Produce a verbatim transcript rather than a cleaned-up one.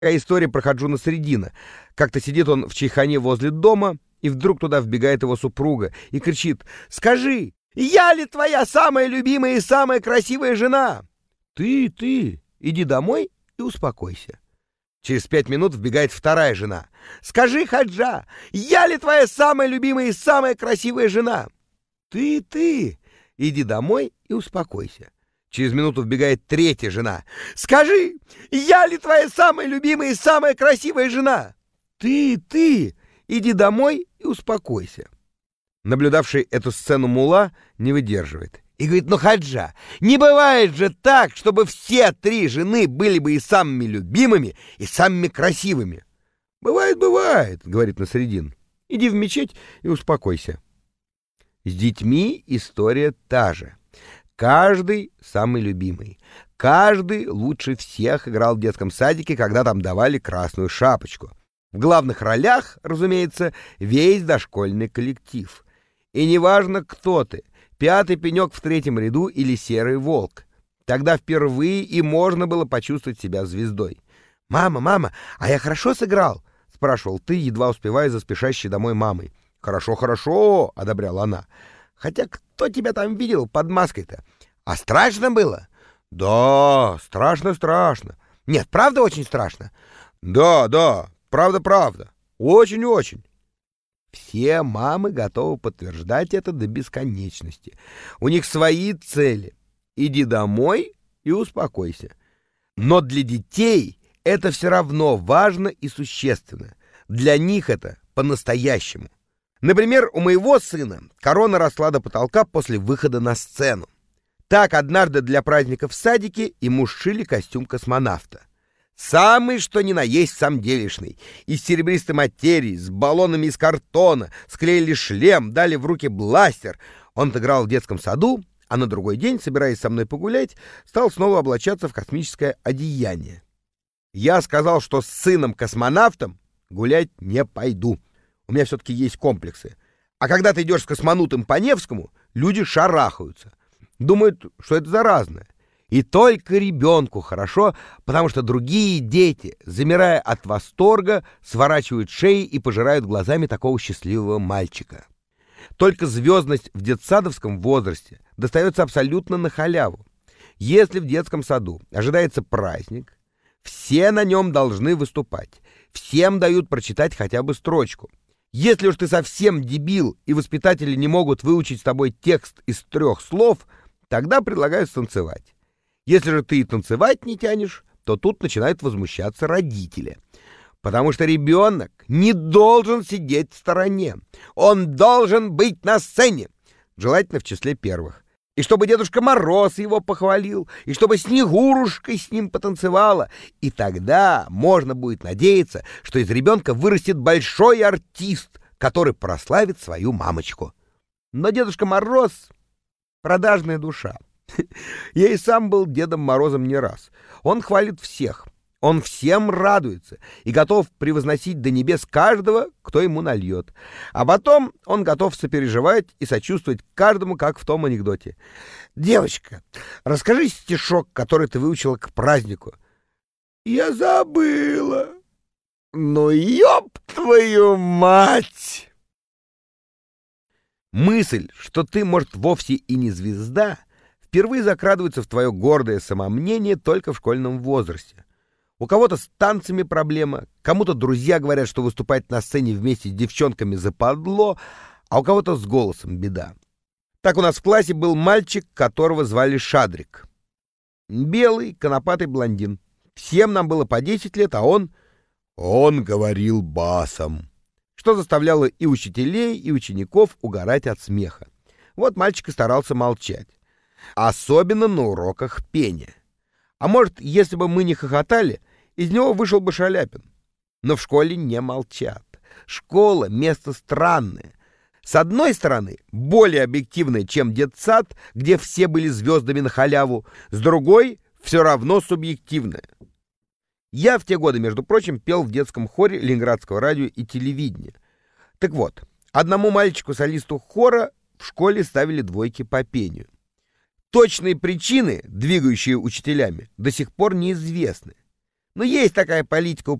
Такая история про Хаджуна Средина. Как-то сидит он в чайхане возле дома, и вдруг туда вбегает его супруга и кричит: «Скажи, я ли твоя самая любимая и самая красивая жена?» «Ты, ты, иди домой и успокойся». Через пять минут вбегает вторая жена. «Скажи, Хаджа, я ли твоя самая любимая и самая красивая жена?» «Ты, ты, иди домой и успокойся». Через минуту вбегает третья жена. «Скажи, я ли твоя самая любимая и самая красивая жена?» «Ты, ты, иди домой и успокойся». Наблюдавший эту сцену мулла не выдерживает и говорит: «Ну, Хаджа, не бывает же так, чтобы все три жены были бы и самыми любимыми, и самыми красивыми». «Бывает, бывает», — говорит Насредин. «Иди в мечеть и успокойся». С детьми история та же. Каждый самый любимый. Каждый лучше всех играл в детском садике, когда там давали красную шапочку. В главных ролях, разумеется, весь дошкольный коллектив. И неважно, кто ты, пятый пенек в третьем ряду или серый волк. Тогда впервые и можно было почувствовать себя звездой. «Мама, мама, а я хорошо сыграл?» — спрашивал ты, едва успевая за спешащей домой мамой. «Хорошо, хорошо», — одобряла она. «Хотя кто тебя там видел под маской-то? А страшно было?» «Да, страшно, страшно». «Нет, правда очень страшно?» «Да, да, правда, правда. Очень-очень». Все мамы готовы подтверждать это до бесконечности. У них свои цели. Иди домой и успокойся. Но для детей это все равно важно и существенно. Для них это по-настоящему. Например, у моего сына корона росла до потолка после выхода на сцену. Так однажды для праздника в садике ему сшили костюм космонавта. Самый что ни на есть самделишный. Из серебристой материи, с баллонами из картона, склеили шлем, дали в руки бластер. Он отыграл в детском саду, а на другой день, собираясь со мной погулять, стал снова облачаться в космическое одеяние. Я сказал, что с сыном-космонавтом гулять не пойду. У меня все-таки есть комплексы. А когда ты идешь с космонавтом по Невскому, люди шарахаются. Думают, что это заразное. И только ребенку хорошо, потому что другие дети, замирая от восторга, сворачивают шеи и пожирают глазами такого счастливого мальчика. Только звездность в детсадовском возрасте достается абсолютно на халяву. Если в детском саду ожидается праздник, все на нем должны выступать. Всем дают прочитать хотя бы строчку. Если уж ты совсем дебил, и воспитатели не могут выучить с тобой текст из трех слов, тогда предлагают станцевать. Если же ты и танцевать не тянешь, то тут начинают возмущаться родители. Потому что ребенок не должен сидеть в стороне. Он должен быть на сцене, желательно в числе первых. И чтобы Дедушка Мороз его похвалил, и чтобы Снегурушка с ним потанцевала. И тогда можно будет надеяться, что из ребенка вырастет большой артист, который прославит свою мамочку. Но Дедушка Мороз — продажная душа. Я и сам был Дедом Морозом не раз. Он хвалит всех, он всем радуется и готов превозносить до небес каждого, кто ему нальет. А потом он готов сопереживать и сочувствовать каждому, как в том анекдоте. «Девочка, расскажи стишок, который ты выучила к празднику». «Я забыла». «Ну, ёб твою мать!» Мысль, что ты, может, вовсе и не звезда, впервые закрадывается в твое гордое самомнение только в школьном возрасте. У кого-то с танцами проблема, кому-то друзья говорят, что выступать на сцене вместе с девчонками западло, а у кого-то с голосом беда. Так у нас в классе был мальчик, которого звали Шадрик. Белый, конопатый блондин. Всем нам было по десять лет, а он... Он говорил басом, что заставляло и учителей, и учеников угорать от смеха. Вот мальчик и старался молчать. Особенно на уроках пения. А может, если бы мы не хохотали, из него вышел бы Шаляпин. Но в школе не молчат. Школа — место странное. С одной стороны, более объективное, чем детсад, где все были звездами на халяву. С другой, все равно субъективное. Я в те годы, между прочим, пел в детском хоре Ленинградского радио и телевидения. Так вот, одному мальчику-солисту хора в школе ставили двойки по пению. Точные причины, двигающие учителями, до сих пор неизвестны. Ну, есть такая политика у